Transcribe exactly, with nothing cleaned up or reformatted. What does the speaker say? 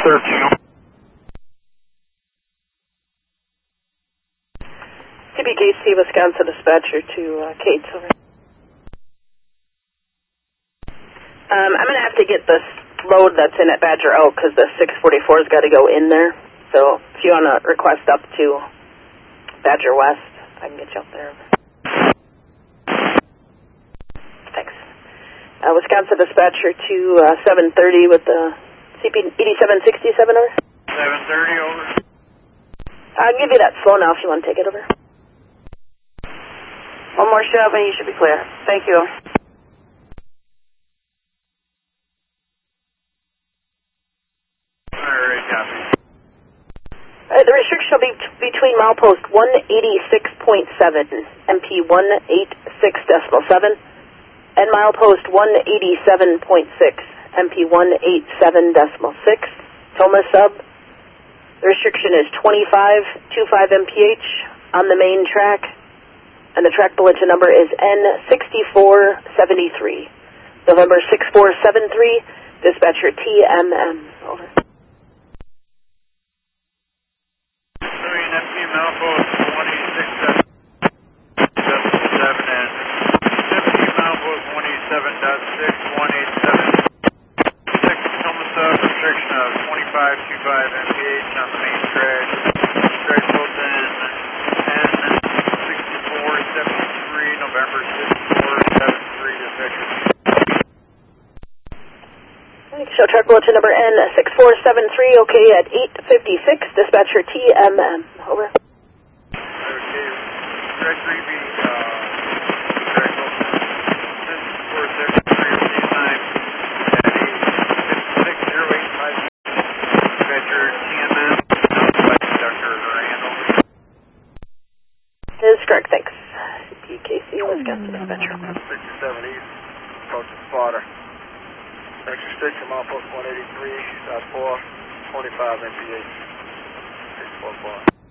thirteen. C B K C, Wisconsin dispatcher to uh, Kate's over. Um, I'm going to have to get this load that's in at Badger out because the six forty-four's got to go in there. So if you want to request up to Badger West, I can get you up there. Thanks. Uh, Wisconsin dispatcher to uh, seven thirty with the C P eighty-seven sixty-seven over. seven thirty over. I'll give you that slow now if you want to take it over. One more shove and you should be clear. Thank you. Alright, copy. Uh, the restriction will be t- between milepost one eighty-six point seven, M P one eighty-six point seven, and milepost one eighty-seven point six, M P one eighty-seven point six, Toma sub. The restriction is twenty-five twenty-five M P H on the main track, and the track bulletin number is N sixty-four seventy-three. November six four seven three, dispatcher T M M, over. M P milepost one eighty-six point seven and M P milepost one eighty-seven point six, one eighty-seven point six, Toma sub, restriction of twenty-five twenty-five M P H on the main track. Track bulletin N sixty-four seventy-three, November six four seven three, dispatcher. Show track bulletin number N six four seven three, okay at eight fifty-six, dispatcher T M M, over. Okay, track three B, uh, track bulletin N six four seven three, okay, time at eight fifty-six, zero eight five, dispatcher T M M, by Doctor Rand, over. That is correct, thanks. C P K C, Wisconsin dispatcher. sixty-seven East, approaching spotter. Next restriction, milepost one eighty-three point four, twenty-five M P H, six four four.